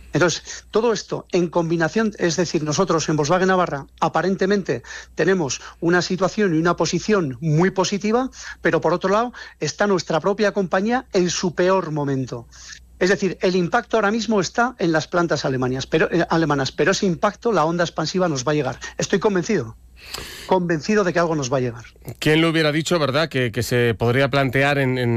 Entonces, todo esto en combinación, es decir, nosotros en Volkswagen Navarra aparentemente tenemos una situación y una posición muy positiva, pero por otro lado está nuestra propia compañía en su peor momento. Es decir, el impacto ahora mismo está en las plantas alemanas, pero ese impacto, la onda expansiva, nos va a llegar. Estoy convencido de que algo nos va a llegar. ¿Quién lo hubiera dicho, verdad, que se podría plantear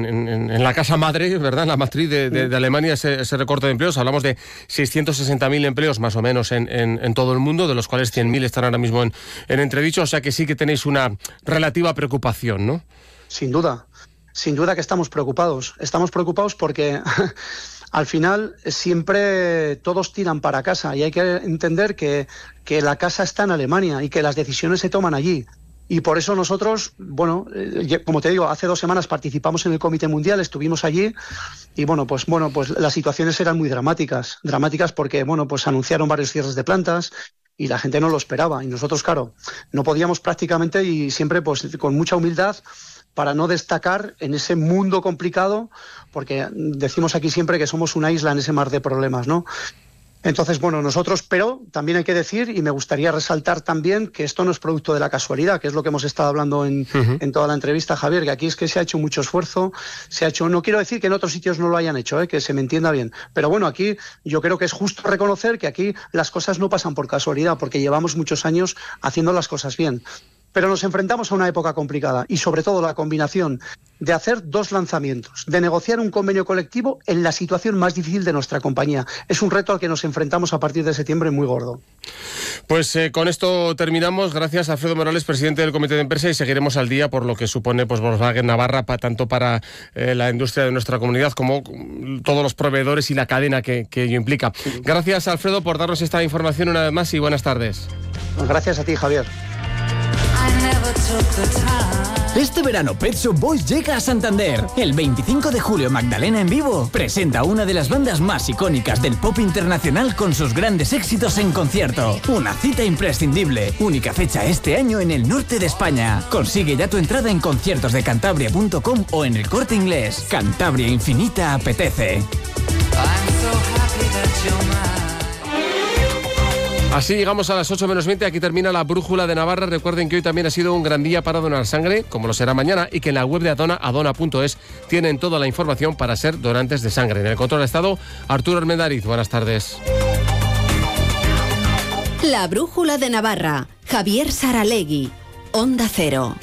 en la casa madre, verdad, en la matriz de Alemania, ese recorte de empleos? Hablamos de 660.000 empleos más o menos en todo el mundo, de los cuales 100.000 están ahora mismo en entredicho, o sea que sí que tenéis una relativa preocupación, ¿no? Sin duda que estamos preocupados. Estamos preocupados porque al final siempre todos tiran para casa y hay que entender que la casa está en Alemania y que las decisiones se toman allí. Y por eso nosotros, bueno, como te digo, hace 2 semanas participamos en el Comité Mundial, estuvimos allí y pues las situaciones eran muy dramáticas porque, pues anunciaron varios cierres de plantas y la gente no lo esperaba. Y nosotros, claro, no podíamos prácticamente, y siempre pues con mucha humildad, para no destacar en ese mundo complicado, porque decimos aquí siempre que somos una isla en ese mar de problemas, ¿no? Entonces, nosotros, pero también hay que decir, y me gustaría resaltar también, que esto no es producto de la casualidad, que es lo que hemos estado hablando en toda la entrevista, Javier, que aquí es que se ha hecho mucho esfuerzo, no quiero decir que en otros sitios no lo hayan hecho, que se me entienda bien, pero aquí yo creo que es justo reconocer que aquí las cosas no pasan por casualidad, porque llevamos muchos años haciendo las cosas bien. Pero nos enfrentamos a una época complicada y sobre todo la combinación de hacer 2 lanzamientos, de negociar un convenio colectivo en la situación más difícil de nuestra compañía. Es un reto al que nos enfrentamos a partir de septiembre muy gordo. Pues con esto terminamos. Gracias a Alfredo Morales, presidente del Comité de Empresa, y seguiremos al día por lo que supone Volkswagen Navarra, tanto para la industria de nuestra comunidad como todos los proveedores y la cadena que ello implica. Gracias, Alfredo, por darnos esta información una vez más y buenas tardes. Gracias a ti, Javier. Este verano Pet Shop Boys llega a Santander. El 25 de julio Magdalena en vivo presenta una de las bandas más icónicas del pop internacional con sus grandes éxitos en concierto. Una cita imprescindible. Única fecha este año en el norte de España. Consigue ya tu entrada en conciertosdecantabria.com o en El Corte Inglés. Cantabria Infinita apetece. Así llegamos a las 8 menos 20, aquí termina la Brújula de Navarra. Recuerden que hoy también ha sido un gran día para donar sangre, como lo será mañana, y que en la web de Adona, adona.es, tienen toda la información para ser donantes de sangre. En el control de Estado, Arturo Armendariz. Buenas tardes. La Brújula de Navarra, Javier Saralegui, Onda Cero.